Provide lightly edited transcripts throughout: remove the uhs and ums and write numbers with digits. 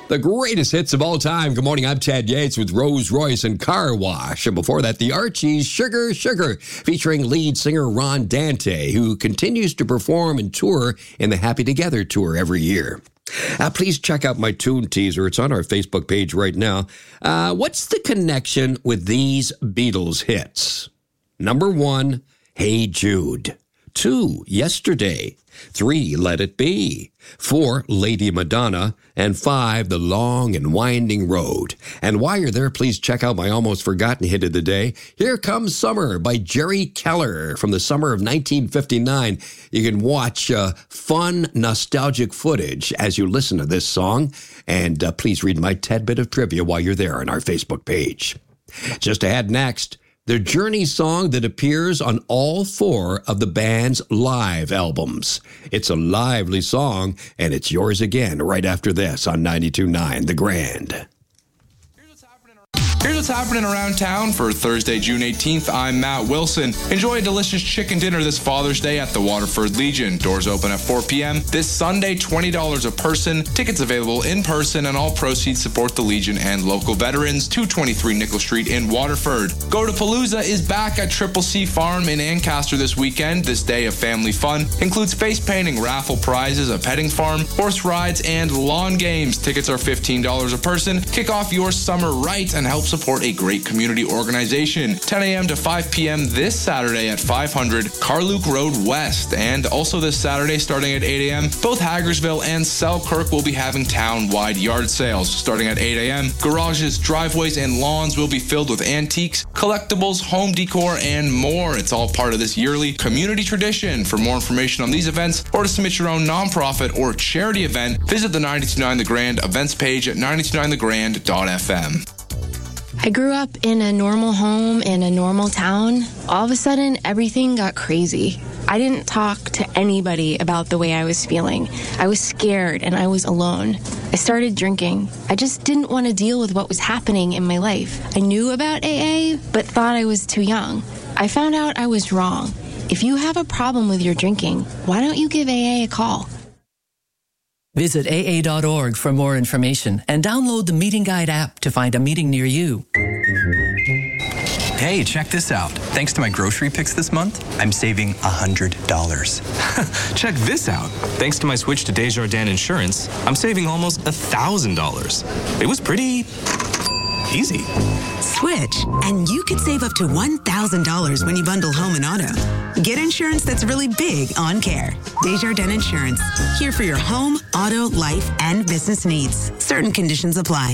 The greatest hits of all time. Good morning, I'm Ted Yates with Rose Royce and Car Wash. And before that, the Archies, Sugar, Sugar, featuring lead singer Ron Dante, who continues to perform and tour in the Happy Together tour every year. Please check out my tune teaser. It's on our Facebook page right now. What's the connection with these Beatles hits? Number 1, Hey Jude. 2, Yesterday. 3, Let It Be. 4, Lady Madonna. And 5, The Long and Winding Road. And while you're there, please check out my almost forgotten hit of the day, Here Comes Summer by Jerry Keller from the summer of 1959. You can watch fun, nostalgic footage as you listen to this song. And please read my tidbit of trivia while you're there on our Facebook page. Just ahead next, the Journey song that appears on all 4 of the band's live albums. It's a lively song, and it's yours again right after this on 92.9 The Grand. Here's what's happening around town for Thursday, June 18th. I'm Matt Wilson. Enjoy a delicious chicken dinner this Father's Day at the Waterford Legion. Doors open at 4 p.m. This Sunday, $20 a person. Tickets available in person, and all proceeds support the Legion and local veterans. 223 Nickel Street in Waterford. Go to Palooza is back at Triple C Farm in Ancaster this weekend. This day of family fun includes face painting, raffle prizes, a petting farm, horse rides, and lawn games. Tickets are $15 a person. Kick off your summer right and help support a great community organization. 10 a.m. to 5 p.m. this Saturday at 500 Carluke Road West. And also this Saturday, starting at 8 a.m., both Hagersville and Selkirk will be having town-wide yard sales. Starting at 8 a.m., garages, driveways, and lawns will be filled with antiques, collectibles, home decor, and more. It's all part of this yearly community tradition. For more information on these events or to submit your own nonprofit or charity event, visit the 929 The Grand events page at 929thegrand.fm. I grew up in a normal home in a normal town. All of a sudden, everything got crazy. I didn't talk to anybody about the way I was feeling. I was scared and I was alone. I started drinking. I just didn't want to deal with what was happening in my life. I knew about AA, but thought I was too young. I found out I was wrong. If you have a problem with your drinking, why don't you give AA a call? Visit AA.org for more information and download the Meeting Guide app to find a meeting near you. Hey, check this out. Thanks to my grocery picks this month, I'm saving $100. Check this out. Thanks to my switch to Desjardins Insurance, I'm saving almost $1,000. It was pretty easy. Switch, and you could save up to $1,000 when you bundle home and auto. Get insurance that's really big on care. Desjardins Insurance. Here for your home, auto, life, and business needs. Certain conditions apply.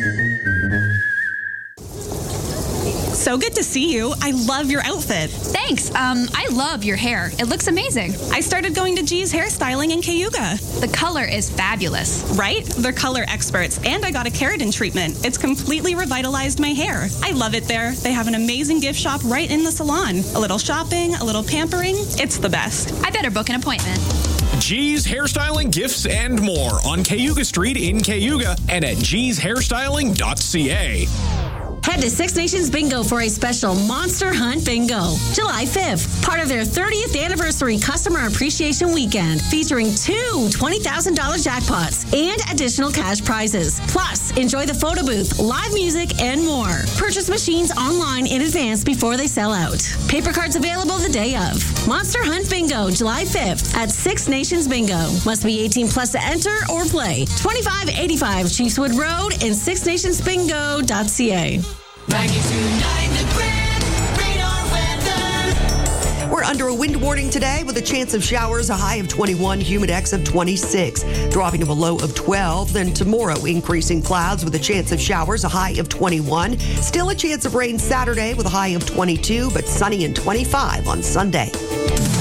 So good to see you. I love your outfit. Thanks. I love your hair. It looks amazing. I started going to G's Hairstyling in Cayuga. The color is fabulous. Right? They're color experts, and I got a keratin treatment. It's completely revitalized my hair. I love it there. They have an amazing gift shop right in the salon. A little shopping, a little pampering. It's the best. I better book an appointment. G's Hairstyling, Gifts, and more on Cayuga Street in Cayuga and at gshairstyling.ca. Head to Six Nations Bingo for a special Monster Hunt Bingo, July 5th, part of their 30th anniversary customer appreciation weekend, featuring 2 $20,000 jackpots and additional cash prizes. Plus, enjoy the photo booth, live music, and more. Purchase machines online in advance before they sell out. Paper cards available the day of. Monster Hunt Bingo, July 5th at Six Nations Bingo. Must be 18 plus to enter or play. 2585 Chiefswood Road and sixnationsbingo.ca. 92.9 The Grand, radar weather. We're under a wind warning today with a chance of showers, a high of 21, humidex of 26, dropping to a low of 12. Then tomorrow, increasing clouds with a chance of showers, a high of 21. Still a chance of rain Saturday with a high of 22, but sunny and 25 on Sunday.